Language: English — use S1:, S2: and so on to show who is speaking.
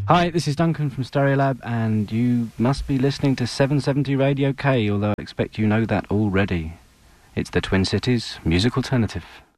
S1: Hi, this is Duncan from Stereolab, and you must be listening to 770 Radio K, although I expect you know that already. It's the Twin Cities Music Alternative.